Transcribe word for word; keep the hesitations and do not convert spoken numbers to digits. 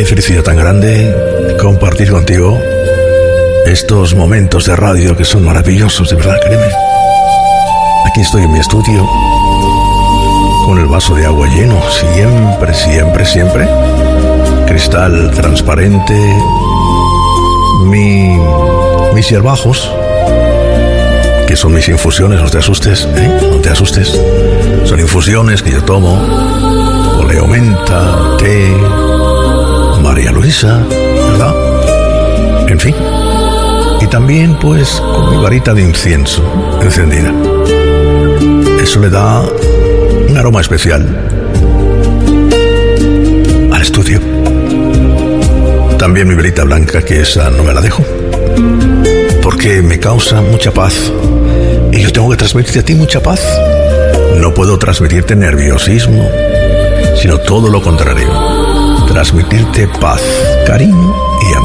felicidad tan grande compartir contigo estos momentos de radio que son maravillosos, de verdad, créeme. Aquí estoy en mi estudio con el vaso de agua lleno, siempre, siempre, siempre. Cristal transparente, mi, mis hierbajos, que son mis infusiones, no te asustes, ¿eh? No te asustes. Son infusiones que yo tomo, oleo menta, té, María Luisa, ¿verdad? En fin. Y también, pues, con mi varita de incienso encendida. Eso le da un aroma especial al estudio. También mi velita blanca, que esa no me la dejo, porque me causa mucha paz. Y yo tengo que transmitirte a ti mucha paz. No puedo transmitirte nerviosismo, sino todo lo contrario. Transmitirte paz, cariño